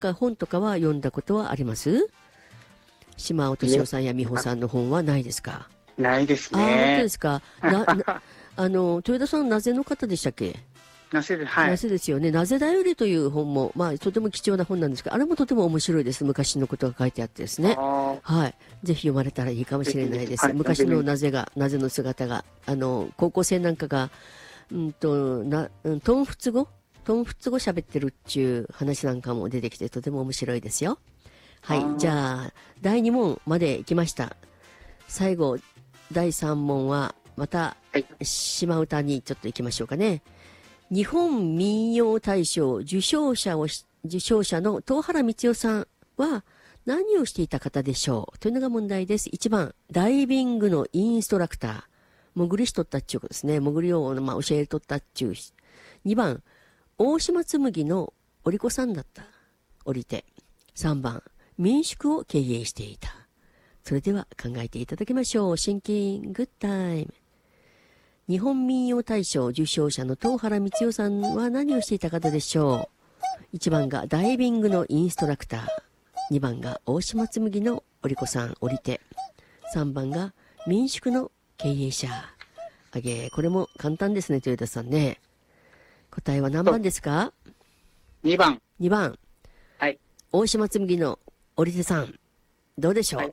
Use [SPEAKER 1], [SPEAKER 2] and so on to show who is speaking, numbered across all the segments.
[SPEAKER 1] か本とかは読んだことはあります？島尾敏夫さんや美穂さんの本はないですか？
[SPEAKER 2] ないです
[SPEAKER 1] 本当
[SPEAKER 2] ね。
[SPEAKER 1] ですか。豊田さん、なぜの方でしたっけ？
[SPEAKER 2] なぜで、は
[SPEAKER 1] ないぜですよね。なぜだよりという本も、とても貴重な本なんですが、あれもとても面白いです。昔のことが書いてあってですね。はい。ぜひ読まれたらいいかもしれないです。昔のなぜの姿が、高校生なんかが、トンフツ語喋ってるっていう話なんかも出てきて、とても面白いですよ。はい。じゃあ、第2問まで行きました。最後、第3問は、また、島唄にちょっと行きましょうかね。日本民謡大賞受賞者の東原光代さんは何をしていた方でしょうというのが問題です。1番、ダイビングのインストラクター。潜りしとったっちゅうことですね。潜りを、教えとったっちゅう。2番、大島紬のおりこさんだった。降りて。3番、民宿を経営していた。それでは考えていただきましょう。シンキングタイム。日本民謡大賞受賞者の東原光代さんは何をしていた方でしょう？ 1 番がダイビングのインストラクター。2番が大島紬のおりこさん降りて。3番が民宿の経営者。これも簡単ですね、豊田さんね。答えは何番ですか
[SPEAKER 2] ？2番。
[SPEAKER 1] 2番。
[SPEAKER 2] はい。
[SPEAKER 1] 大島紬のおりてさん。どうでしょう？はい、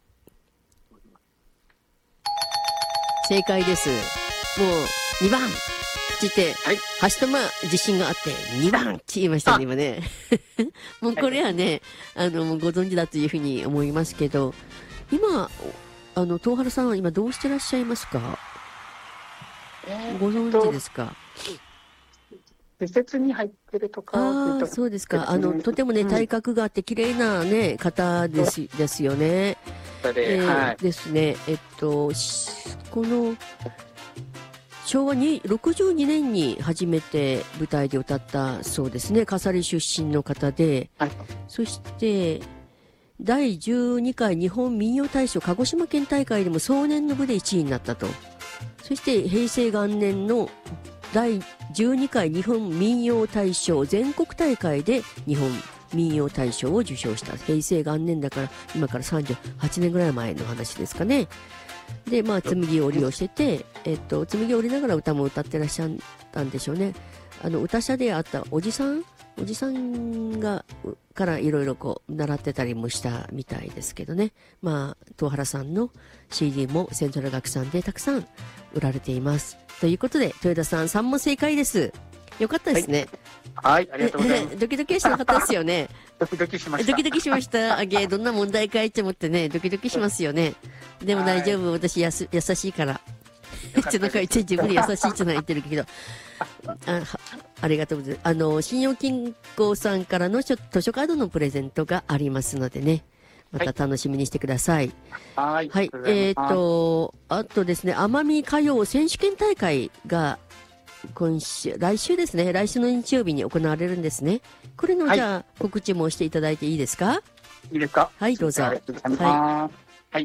[SPEAKER 1] 正解です。もう2番って言って、はい、橋友自信があって2番って言いましたね、今ね。もうこれはね、ご存知だというふうに思いますけど、今、東原さんは今どうしてらっしゃいますか？ご存知ですか？
[SPEAKER 2] 施設に入ってるとか。
[SPEAKER 1] そうですか。とてもね、体格があって綺麗なね、方ですよね。ですね。この、昭和62年に初めて舞台で歌ったそうですね。笠利出身の方で、はい、そして第12回日本民謡大賞鹿児島県大会でも壮年の部で1位になったと。そして平成元年の第12回日本民謡大賞全国大会で日本民謡大賞を受賞した。平成元年だから今から38年ぐらい前の話ですかね。で、紬織りをしてて、紬織りながら歌も歌ってらっしゃったんでしょうね。歌者であったおじさんが、からいろいろ習ってたりもしたみたいですけどね。東原さんの CD もセントラル楽さんでたくさん売られています。ということで、豊田さん3問正解です。よかったですね。
[SPEAKER 2] はい、ありがとうございます。
[SPEAKER 1] ドキドキはしなかったですよね。
[SPEAKER 2] ドキドキしました。
[SPEAKER 1] ドキドキしました。どんな問題かいって思ってね、ドキドキしますよね。でも大丈夫、私優しいから。自分に優しいって言ってるけど。ありがとうございます。信用金庫さんからの図書カードのプレゼントがありますのでね。また楽しみにしてください。
[SPEAKER 2] はい。
[SPEAKER 1] はい。あとですね、奄美歌謡選手権大会が来週ですね。来週の日曜日に行われるんですね。これの、じゃあ、告知もしていただいていいですか？
[SPEAKER 2] いいですか？
[SPEAKER 1] はい、どうぞ。
[SPEAKER 2] はい。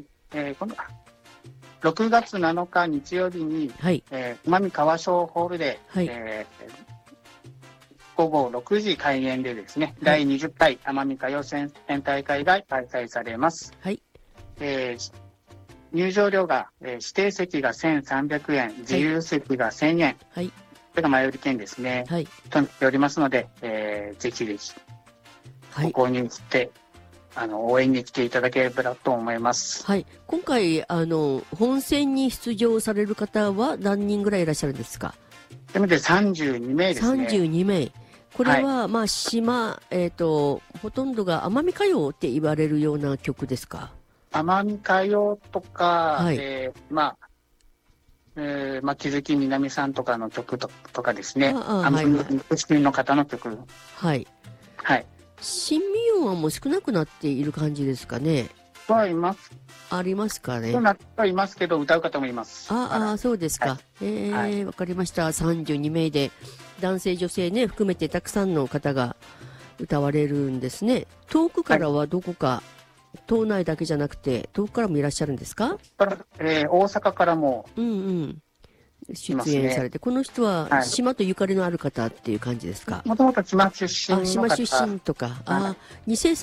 [SPEAKER 2] 今度6月7日日曜日に、奄美川商ホールで、午後6時開演でですね、第20回奄美歌謡選大会が開催されます。
[SPEAKER 1] はい。
[SPEAKER 2] 入場料が、指定席が1300円、自由席が1000円。はい。これが前売り券ですね。はい。となっておりますので、ぜひぜひ、ご購入して、応援に来ていただければと思います。
[SPEAKER 1] はい。今回、本戦に出場される方は何人ぐらいいらっしゃるんですか？
[SPEAKER 2] でも32名ですね。
[SPEAKER 1] 32名。これは、ほとんどが奄美歌謡って言われるような曲ですか？
[SPEAKER 2] 奄美歌謡とか、木月みなみさんとかの曲とかですね。奄美出身の方の曲。
[SPEAKER 1] はい。はい。新民謡はもう少なくなっている感じですかね。
[SPEAKER 2] はいます。
[SPEAKER 1] ありますかね。
[SPEAKER 2] そうなってはいますけど、歌う方もいます。
[SPEAKER 1] そうですか。わかりました。32名で、男性、女性ね、含めてたくさんの方が歌われるんですね。遠くからはどこか、島内だけじゃなくて、遠くからもいらっしゃるんですか？
[SPEAKER 2] 大阪からも。
[SPEAKER 1] 出演されて、この人は島とゆかりのある方っていう感じですか？
[SPEAKER 2] もともと島出身の方。
[SPEAKER 1] 島出身とか。2003